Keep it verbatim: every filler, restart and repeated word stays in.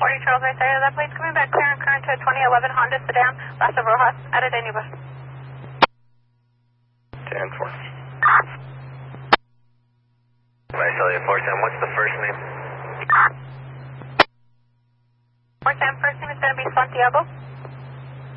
forty Charles right there. That plate's coming back clear and current to a twenty eleven Honda sedan, Las Rojas, out of Denver. ten four. Visalia four seven, what's the first name? four seven, first name is going to be Santiago.